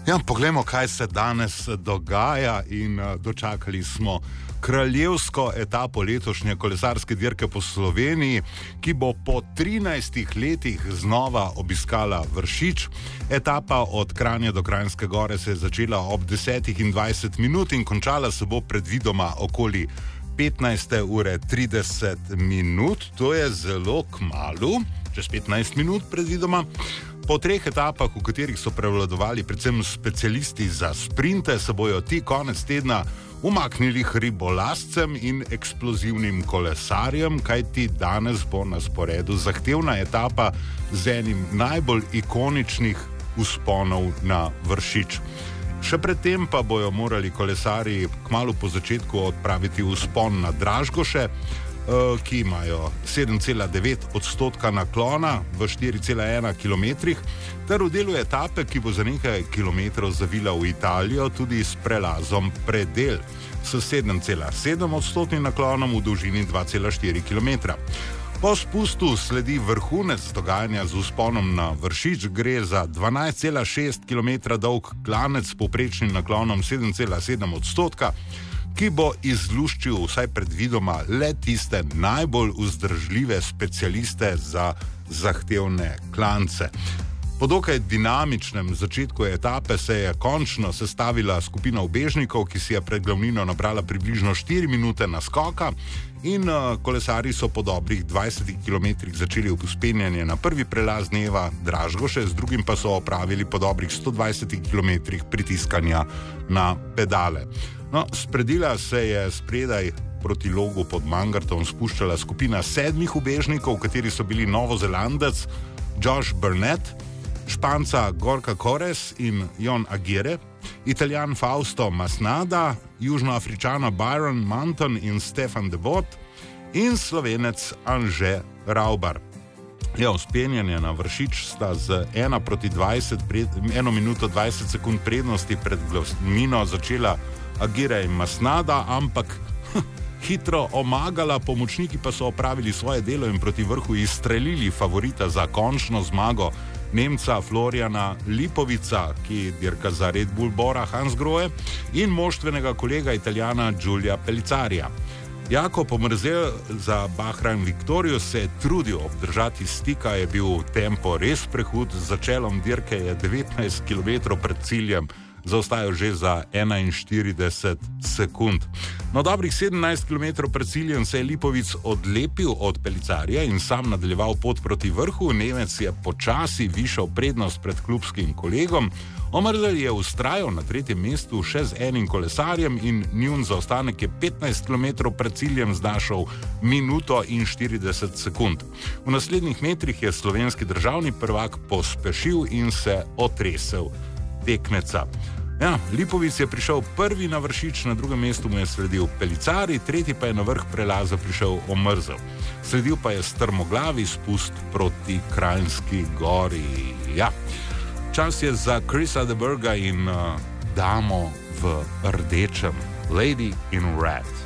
Ja, poglejmo, kaj se danes dogaja in dočakali smo kraljevsko etapo letošnje kolesarske dirke po Sloveniji, ki bo po 13 letih znova obiskala Vršič. Etapa od Kranja do Kranjske Gore se je začela ob 10:20 in končala se bo predvidoma okoli 15:30. To je zelo kmalu, čez 15 minut predvidoma. Po 3 etapah, v katerih so prevladovali predvsem specialisti za sprinte, se bojo ti konec tedna umaknili hribolazcem in eksplozivnim kolesarjem, kajti danes bo na sporedu zahtevna etapa z enim najbolj ikoničnih vzponov na Vršič. Še predtem pa bojo morali kolesarji kmalu po začetku odpraviti vzpon na Dražgoše, ki imajo 7,9% naklona v 4,1 km, ter v delu etape, ki bo za nekaj kilometrov zavila v Italijo, tudi s prelazom Predel s 7,7% naklonom v dolžini 2,4 km. Po spustu sledi vrhunec dogajanja z vzponom na Vršič. Gre za 12,6 km dolg klanec s povprečnim naklonom 7,7%, ki bo izluščil vsaj predvidoma le tiste najbolj vzdržljive specialiste za zahtevne klance. Po dokaj dinamičnem začetku etape se je končno sestavila skupina ubežnikov, ki si je pred glavnino nabrala približno 4 minute naskoka, in kolesarji so po dobrih 20 km začeli vzpenjanje na prvi prelaz dneva Dražgoše, z drugim pa so opravili po dobrih 120 km pritiskanja na pedale. No, spredila se je spredaj proti Logu pod Mangartom spuščala skupina 7 ubežnikov, v kateri so bili Novozelandec Josh Burnett, Španca Gorka Kores in Jon Aguirre, Italijan Fausto Masnada, Južnoafričana Byron Manton in Stefan Debot in Slovenec Anže Raubar. Ja, vzpenjanje na Vršič sta z 1 minuto 20 sekund prednosti pred glavnino začela Aguirre in Masnada, ampak hitro omagala, pomočniki pa so opravili svoje delo in proti vrhu izstrelili favorita za končno zmago, Nemca Floriana Lipovica, ki dirka za Red Bull Bora Hansgrohe, in moštvenega kolega Italijana Giulia Pellizzarija. Jako Pomrzel za Bahrain Victorious se je trudil obdržati stika, je bil tempo res prehud, z začelom dirke je 19 km pred ciljem zaostajal že za 41 sekund. No, dobrih 17 km pred ciljem se je Lipovic odlepil od Pellizzarija in sam nadaljeval pot proti vrhu. Nemec je počasi višal prednost pred klubskim kolegom. Omrzel je vztrajal na 3. mestu še z enim kolesarjem in njun zaostanek je 15 km pred ciljem znašal minuto in 40 sekund. V naslednjih metrih je slovenski državni prvak pospešil in se otresel tekmeca. Ja, Lipovic je prišel prvi na Vršič, na drugem mestu mu je sledil Pellizzari, tretji pa je na vrh prelaza prišel Omrzel. Sledil pa je strmoglavi spust proti Kranjski Gori. Ja, čas je za Chrisa de Burgha in damo v rdečem, Lady in Red.